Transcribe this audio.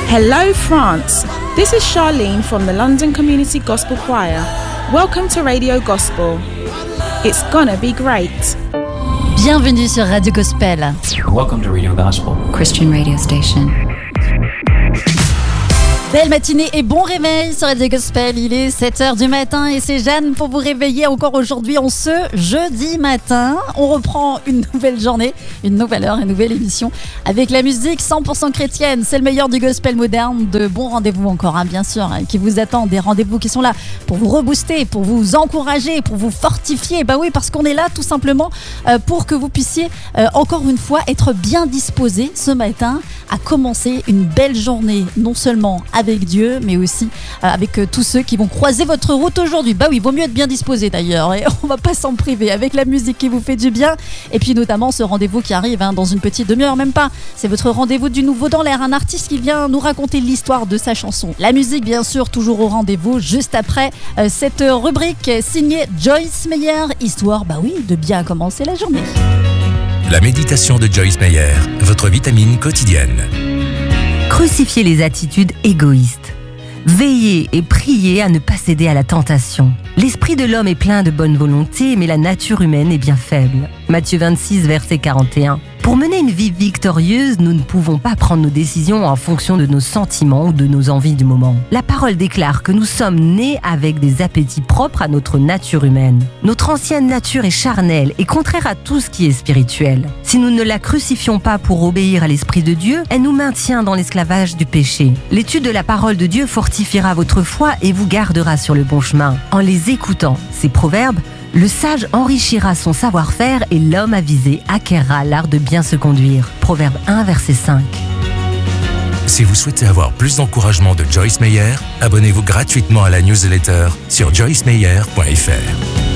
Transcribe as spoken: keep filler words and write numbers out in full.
Hello, France. This is Charlene from the London Community Gospel Choir. Welcome to Radio Gospel. It's gonna be great. Bienvenue sur Radio Gospel. Welcome to Radio Gospel, Christian radio station. Belle matinée et bon réveil sur Radio Gospel. Il est sept heures du matin et c'est Jeanne pour vous réveiller encore aujourd'hui en ce jeudi matin. On reprend une nouvelle journée, une nouvelle heure, une nouvelle émission avec la musique cent pour cent chrétienne. C'est le meilleur du gospel moderne. De bons rendez-vous encore, hein, bien sûr, hein, qui vous attendent. Des rendez-vous qui sont là pour vous rebooster, pour vous encourager, pour vous fortifier. Bah oui, parce qu'on est là tout simplement euh, pour que vous puissiez euh, encore une fois être bien disposés ce matin à commencer une belle journée, non seulement avec Dieu, mais aussi euh, avec euh, tous ceux qui vont croiser votre route aujourd'hui. Bah oui, il vaut mieux être bien disposé d'ailleurs, et on va pas s'en priver avec la musique qui vous fait du bien, et puis notamment ce rendez-vous qui arrive hein, dans une petite demi-heure, même pas. C'est votre rendez-vous du Nouveau dans l'air, un artiste qui vient nous raconter l'histoire de sa chanson. La musique, bien sûr, toujours au rendez-vous, juste après euh, cette rubrique signée Joyce Meyer, histoire, bah oui, de bien commencer la journée. La méditation de Joyce Meyer, votre vitamine quotidienne. Crucifiez les attitudes égoïstes. Veillez et priez à ne pas céder à la tentation. L'esprit de l'homme est plein de bonne volonté, mais la nature humaine est bien faible. Matthieu vingt-six, verset quarante et un. Pour mener une vie victorieuse, nous ne pouvons pas prendre nos décisions en fonction de nos sentiments ou de nos envies du moment. La parole déclare que nous sommes nés avec des appétits propres à notre nature humaine. Notre ancienne nature est charnelle et contraire à tout ce qui est spirituel. Si nous ne la crucifions pas pour obéir à l'Esprit de Dieu, elle nous maintient dans l'esclavage du péché. L'étude de la parole de Dieu fortifiera votre foi et vous gardera sur le bon chemin. En les écoutant, ces proverbes, le sage enrichira son savoir-faire et l'homme avisé acquérera l'art de bien se conduire. Proverbe un, verset cinq. Si vous souhaitez avoir plus d'encouragement de Joyce Meyer, abonnez-vous gratuitement à la newsletter sur joyce meyer point f r.